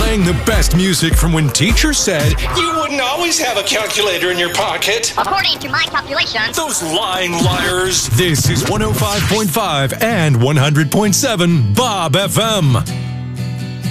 Playing the best music from when teacher said you wouldn't always have a calculator in your pocket. According to my calculations. Those lying liars. This is 105.5 and 100.7 Bob FM.